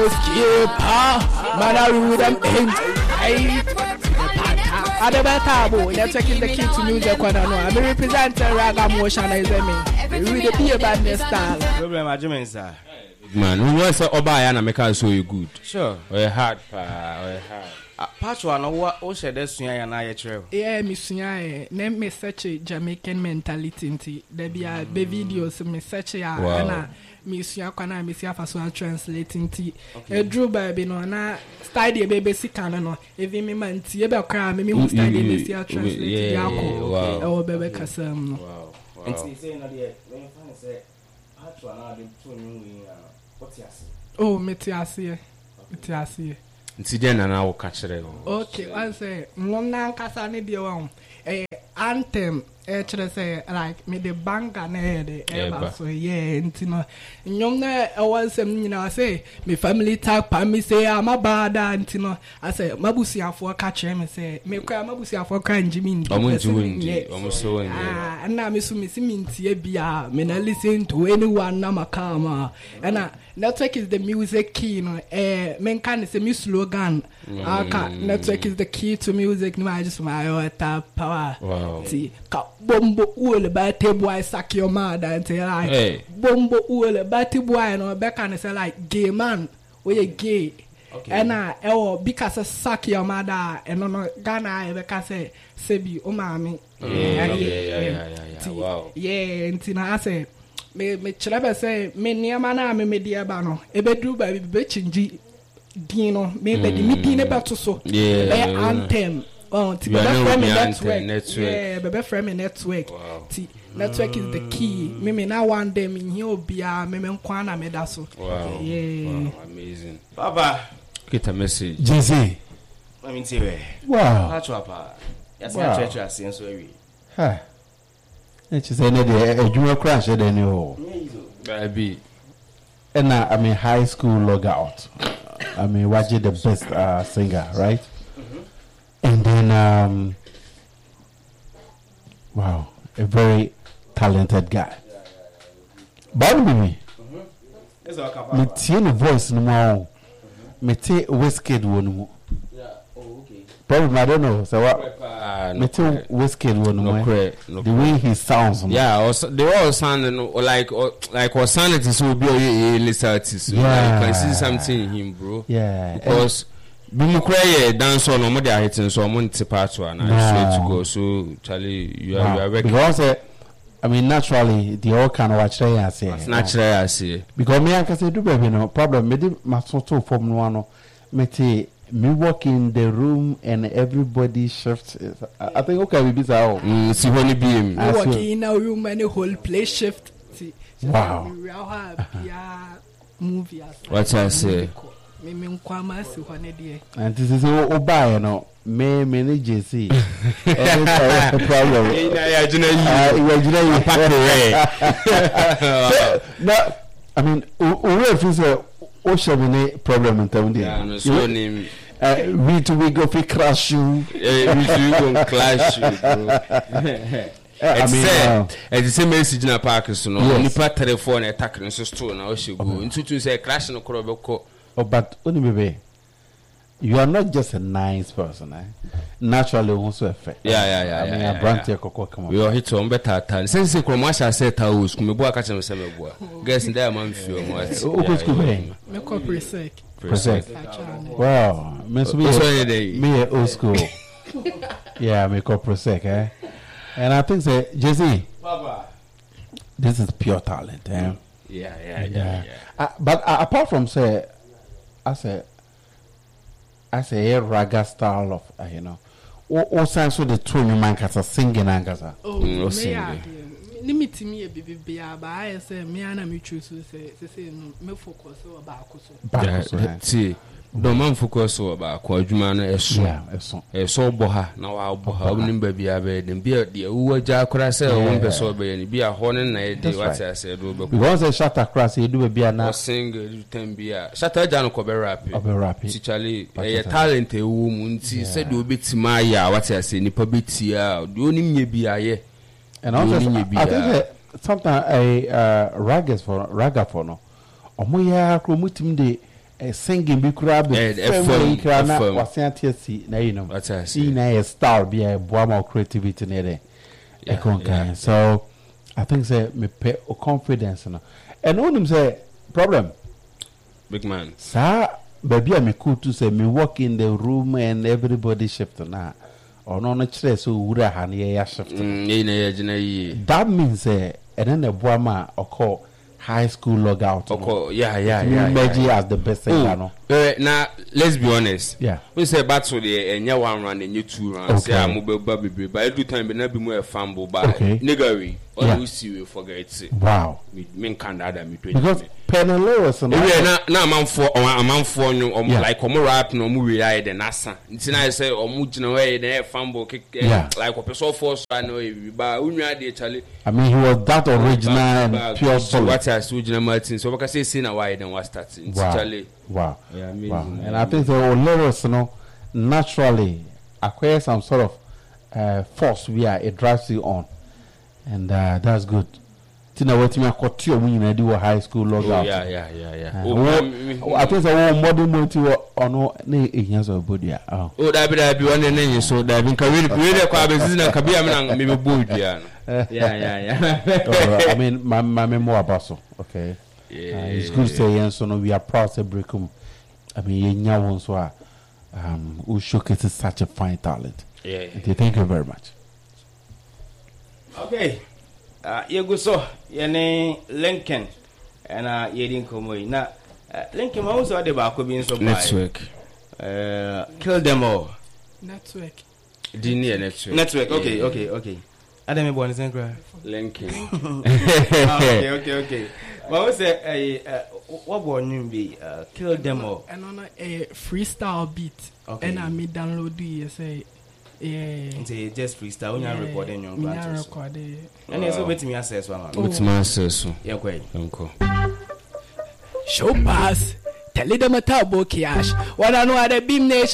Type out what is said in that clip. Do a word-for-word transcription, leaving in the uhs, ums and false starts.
no skip, ah, man, I rule them in. I the better, they're taking the key to music. I know. I'm representing Raga Motion as I mean. We really be about this style. Problem, I mean, sir. Man, who was Obayana make us so good? Sure. Or hard, or hard. Patro, no, what, oh, said this, and I travel. Yeah, Miss Nya, name me such a Jamaican mentality. There be a videos, me such a Miss Yakana, Miss Yafaso translating tea. A drew baby no na study baby sikano. If me man tea about crime, me who study Miss Ya translating Yako or baby Casam. Wow. And say, no, dear, when you find say, Patro, and I did two new what's your oh, Metiasi, Metiasi. Incident and I will catch it. Okay, I say, Mona Casani Dion, a anthem. Actually, say like me the bank and head, so yeah, and you know, young I was, you know, I say, my family tag, me say, I'm a bad, and you know, I say, Mabusia for catcher, me say, me cry Mabusia for crying Jimmy, almost doing it, almost so, ah, and now Miss Missy Minty, Bia, me not listen to anyone, Namakama, and I. Network is the music key, you know. Eh, men can is a new slogan. Mm. Network is the key to music. No, I just my water power. Wow. See, bombo ule bate boy sack your mother and say like hey. Bombo ule bate boy no back and say like gay man, we a gay. Okay. And I oh because I sack your mother and no Ghana I because say sebi o mami. Yeah, yeah, yeah, yeah, yeah. Wow. Yeah, and tina I say. Me me chelebe say me niama na me me dia ba no e be du ba be chinji din no me be di me din ne beto so be anthem oh ti be frame network yeah be be frame network ti network is the key me me na one day me here obia me me nkwa na me da so yeah amazing baba get a message Jay-Z let me tell you wow that's what pa yes na church as so we ha it's say na dey adwuma crash dey ni ho baby and uh, I mean high school log out I mean Waji the best uh, singer right mm-hmm. And then um wow a very talented guy but me me tie the voice no more me tie Wizkid one more probably I don't know. So what? Uh, no Wizkid one no, no the way he sounds. Yeah, also, they all sound like or, like or sound is will be a list artist. So yeah, you can see something in him, bro. Yeah, because we cry dance on no they hitting so I'm to part one. I swear to go. So Charlie, you are wow. you are working. Because uh, I mean naturally the all can watch there and say. Naturally I see. Because me I can say do baby no problem. Me di masoto from no one. Me te. Me walk in the room and everybody shifts. I, I think okay we be so. Mm, see when you be him. Me walk in a room and the whole place shift. See, wow. We all have yeah movie. What I say? Me me nkwama si hone de. And this is o buy you know. Me me J C. Any problem? Yeah, yeah, you know you. Ah, you know you pack away. No, I mean, who feels a Oshamine problem in town there. Yeah, so name. We to we go fi crash you. Yeah, we to go clash you, bro. I mean, as the same message in a park, so no, only part telephone attack in store now. She go into to say crash no croboko. Oh, but only baby, you are not just a nice person, eh? Naturally, also effect. Yeah, yeah, yeah. I mean, yeah, a brand yeah. Coco come on. We are hit on better time. Since the commercial set house, come boy catch him some boy. Guess there man feel what. Oh, good school, eh? Me ko presec. Presec. Wow, me so me me old school. Yeah, me ko presec, eh? And I think say Jay-Z, Baba, this is pure talent, eh? Yeah, yeah, yeah, yeah. Uh, but uh, apart from say, I say. I say a raga style of uh, you know, all sense of the two man cats are singing and gaza. Oh, me singing. Limit me a baby, but I say me and me choose to say, say no, me focus about see. No man focus about Quadruman, a song, a so boha, now I'll boha, nimber be a bed, and be a dear who jack crasser, one person, and be a horn and I did what I said. Because I shut across, you do a beer now, sing, ten beer. Shut her down, cover rapid, of a rapid. Charlie, a talented woman, she said, do bit my ya, what I say, nipper bits ya, do me be a ye. And also, I think sometimes a ragas for raga for no. Or more ya, chromutum de. a singing be crab FM crana was anti na you know That's I see na a star be a boam creativity there e conquer so I think say me pay confidence no and one him say problem big man sir baby me cool to say me walk in the room and everybody shift na or no no chere so wura ha na ya shift mm that means eh and then the boama or high school logout. Okay, yeah, yeah, yeah. Meji yeah, yeah. as the best singer, no. Uh, now let's be honest. Yeah. We say battle the and you one run and you two rounds. Okay. Yeah, mobile baby, but every time be not be more fumble by okay. niggery. Or yeah. we see we forget it. Wow. Me me can't add me because Penelowes and yeah, now now man for a man for you or like omo rap no mu rely the nasa. It's na say omo gina way the fumble kick like a person force I know but unya dey chale. I mean he was that original and pure soul. What I see Gina Martin so we can say see na why then was starting. Wow. Wow. Yeah, amazing. Wow. And I think the lyrics, you know, naturally acquire some sort of uh, force where it drives you on. And uh, that's good. Tina what me akotio when you do a high school logout. Yeah, yeah, yeah, yeah. Uh, oh, I think the one modern motive or no ne years of body. Oh. Oh, that be that be one name so that be can really really kwa business na kabia me me bold ya. Yeah, yeah, yeah. I mean my my memoir basso. Okay. Yeah. Uh, it's good to say so no we are proud to break him. I mean yenya won so um who showcases such a fine talent. Yeah. Okay, thank you very much. Okay. Uh, you go so yene Lincoln and uh ye didn't come away. Now Lincoln also the back being so network. Uh kill them all. Network. Dini network. Network. Okay, okay, okay. Adam born is Lincoln. Okay, okay, okay. But we say uh what born you be uh kill them all. And on a freestyle beat. Okay. And I me download it say yeah, it's just freestyle. When you're recording your class, recording. And it's over to me access one. What's my access? Yeah, great. Uncle. Show pass. Tell them a tabo cash. What I know at the beam nation.